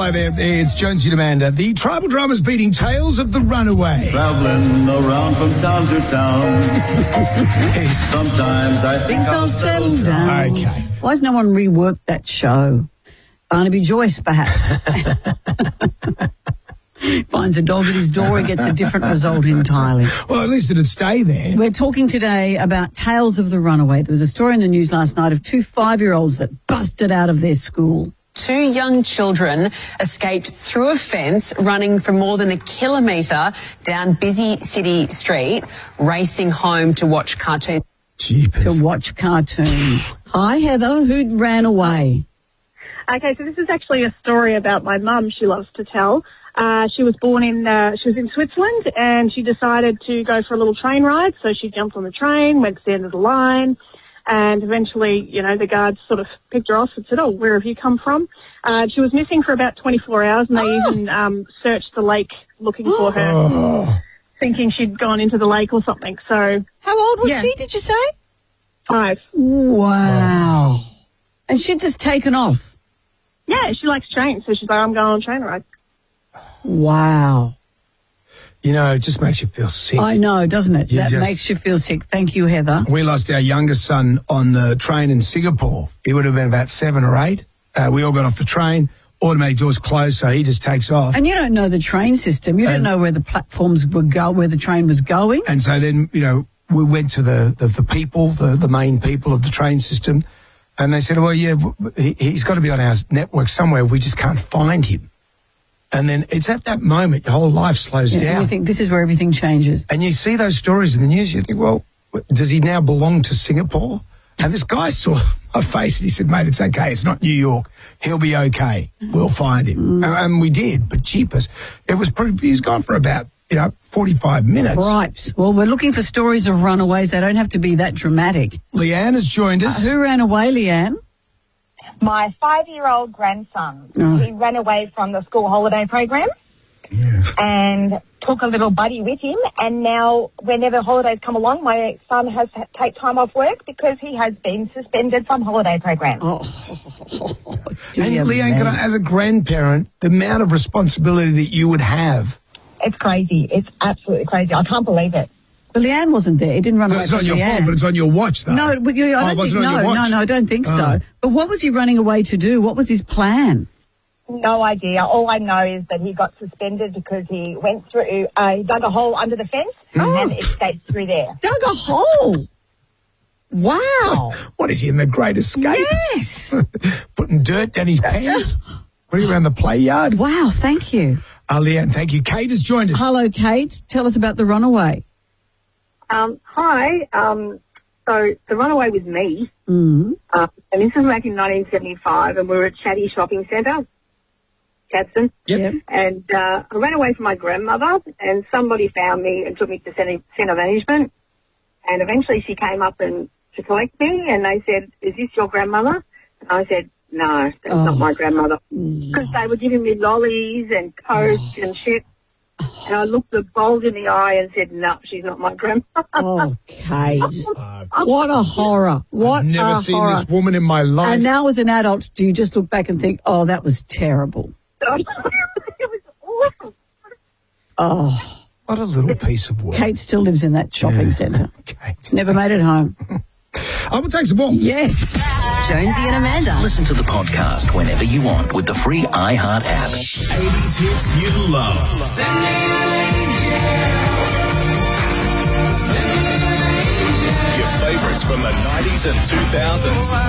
Hello there, it's Jonesy and Amanda. The tribal drama's beating Tales of the Runaway. Traveling around from town to town. Sometimes I think I'll settle down. Okay. Why has no one reworked that show? Barnaby Joyce, perhaps. Finds a dog at his door, he gets a different result entirely. Well, at least it'd stay there. We're talking today about Tales of the Runaway. There was a story in the news last night of two 5-year-olds that busted out of their school. Two young children escaped through a fence, running for more than a kilometre down busy city street, racing home to watch cartoons. Jeepers. To watch cartoons. Hi, Heather. Who ran away? Okay, so this is actually a story about my mum she loves to tell. She was born in, she was in Switzerland, and she decided to go for a little train ride. So she jumped on the train, went to the end of the line, and eventually, you know, the guards sort of picked her off and said, "Oh, where have you come from?" She was missing for about 24 hours, and they even searched the lake looking for her, thinking she'd gone into the lake or something. So How old was she, did you say? 5. Wow. And she'd just taken off. Yeah, she likes trains, so she's like, "I'm going on a train ride." Wow. You know, it just makes you feel sick. I know, doesn't it? You That just- makes you feel sick. Thank you, Heather. We lost our youngest son on the train in Singapore. He would have been about 7 or 8. We all got off the train. Automatic doors closed, so he just takes off. And you don't know the train system. You don't know where the platforms would go, where the train was going. And so then, you know, we went to the people, the main people of the train system, and they said, "Well, yeah, he's got to be on our network somewhere. We just can't find him." And then it's at that moment your whole life slows And down. you think this is where everything changes. And you see those stories in the news, you think, well, does he now belong to Singapore? And this guy saw my face and he said, "Mate, it's okay. It's not New York. He'll be okay. We'll find him." And we did, but jeepers. He's gone for about, 45 minutes. Right. Well, we're looking for stories of runaways. They don't have to be that dramatic. Leanne has joined us. Who ran away, Leanne? My 5-year-old grandson. Oh. He ran away from the school holiday program and took a little buddy with him. And now, whenever holidays come along, my son has to take time off work because he has been suspended from holiday programs. And Leanne, as a grandparent, the amount of responsibility that you would have. It's crazy. It's absolutely crazy. I can't believe it. But Leanne wasn't there. He didn't run away It's from not your Leanne. fault, but it's on your watch, though. No, but I don't think, I don't think so. But what was he running away to do? What was his plan? No idea. All I know is that he got suspended because he went through, he dug a hole under the fence and escaped through there. Dug a hole. Wow. What is he, in the Great Escape? Yes. Putting dirt down his pants? What are you, around the play yard? Wow, thank you. Leanne, thank you. Kate has joined us. Hello, Kate. Tell us about the runaway. Hi. So the runaway was me. Mm-hmm. And this was back in 1975, and we were at Chatty Shopping Centre, Gadsden. Yep. And I ran away from my grandmother, and somebody found me and took me to centre management. And eventually she came up to collect me, and they said, "Is this your grandmother?" And I said, "No, that's not my grandmother." Because they were giving me lollies and Coke and shit. And I looked the bold in the eye and said, "No, she's not my grandmother." Oh, Kate. What a horror. What I've never a seen horror. this woman in my life. And now as an adult, do you just look back and think, oh, that was terrible? It was awful. Oh, What a little piece of work. Kate still lives in that shopping centre. Kate. Never made it home. I will take some more. Yes. Jonesy and Amanda. Listen to the podcast whenever you want with the free iHeart app. 80s hits you love. Send me an angel. Send me an angel. Your favorites from the 90s and 2000s.